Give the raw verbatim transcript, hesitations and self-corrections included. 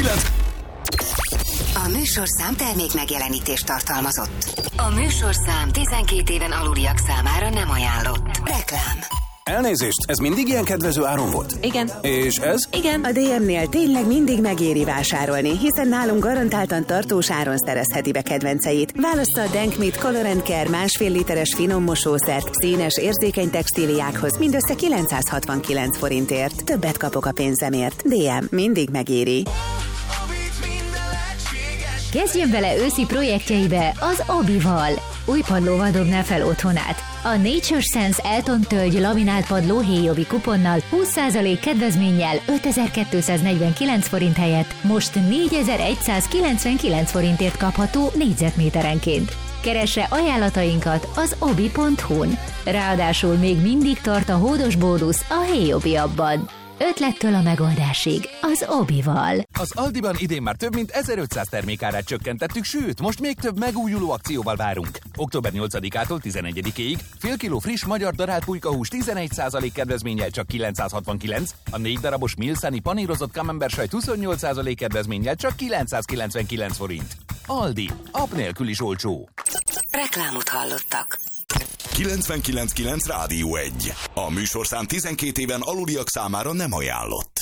kilenc. A műsorszám termék megjelenítést tartalmazott. A műsorszám tizenkét éven aluliak számára nem ajánlott. Reklám. Elnézést, ez mindig ilyen kedvező áron volt? Igen. És ez? Igen. A dé em-nél tényleg mindig megéri vásárolni, hiszen nálunk garantáltan tartós áron szerezheti be kedvenceit. Válassza a Denkmit Color and Care másfél literes finom mosószert színes, érzékeny textíliákhoz mindössze kilencszázhatvankilenc forintért. Többet kapok a pénzemért. dé em mindig megéri. Kezdjön bele őszi projektjeibe az Obival. Új padlóval dobná fel otthonát. A Nature Sense Elton tölgy laminált padló héjobi kuponnal húsz százalék kedvezménnyel ötezer-kétszáznegyvenkilenc forint helyett most négyezer-egyszázkilencvenkilenc forintért kapható négyzetméterenként. Keresse ajánlatainkat az obi pont hu-n. Ráadásul még mindig tart a hódos bónusz a héjobi abban. Ötlettől a megoldásig az Obival. Az Aldiban idén már több mint ezerötszáz termékárát csökkentettük, sőt, most még több megújuló akcióval várunk. október nyolcadikától tizenegyedikéig fél kiló friss magyar darált pulykahús tizenegy százalék kedvezménnyel csak kilencszázhatvankilenc, a négy darabos Milszani panírozott camembert huszonnyolc százalék kedvezménnyel csak kilencszázkilencvenkilenc forint. Aldi, app nélkül is olcsó. Reklámot hallottak. kilencvenkilenc kilenc Rádió egy. A műsorszám tizenkét éven aluliak számára nem ajánlott.